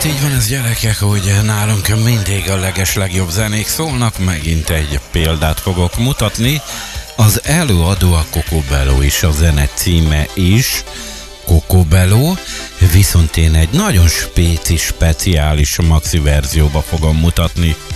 így van ez, gyerekek, hogy nálunk mindig a legjobb zenék szólnak, megint egy példát fogok mutatni. Az előadó a Coco Bello is, a zene címe is Coco Bello, viszont én egy nagyon speciális maxi verzióba fogom mutatni.